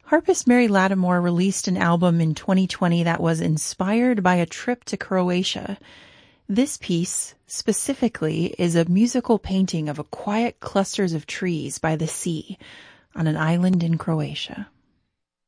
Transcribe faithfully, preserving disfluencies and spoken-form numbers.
Harpist Mary Lattimore released an album in twenty twenty that was inspired by a trip to Croatia. This piece, specifically, is a musical painting of a quiet clusters of trees by the sea on an island in Croatia.